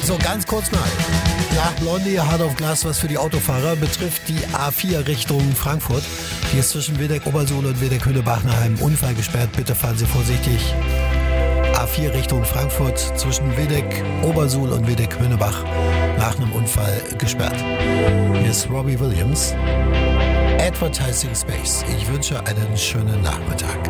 So, ganz kurz mal. Ja, Blondie, Hard of Glass, was für die Autofahrer betrifft, die A4 Richtung Frankfurt. Die ist zwischen Wildeck-Obersuhl und Wildeck-Hünnebach nach einem Unfall gesperrt. Bitte fahren Sie vorsichtig. A4 Richtung Frankfurt zwischen Wildeck-Obersuhl und Wildeck-Hünnebach nach einem Unfall gesperrt. Hier ist Robbie Williams. Advertising Space. Ich wünsche einen schönen Nachmittag.